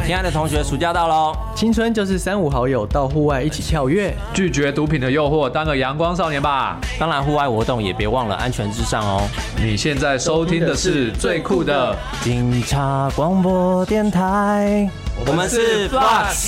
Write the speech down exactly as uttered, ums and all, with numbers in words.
亲爱的同学，暑假到喽！ 青春就是三五好友到户外一起跳跃， 拒绝毒品的诱惑，当个阳光少年吧。 当然，户外活动也别忘了安全至上哦。 你现在收听的是最酷的警察广播电台，我们是 Flux。